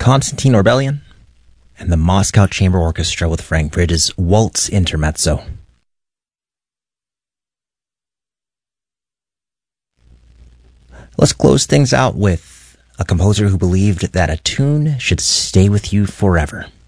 Constantine Orbelian and the Moscow Chamber Orchestra with Frank Bridges' Waltz Intermezzo. Let's close things out with a composer who believed that a tune should stay with you forever.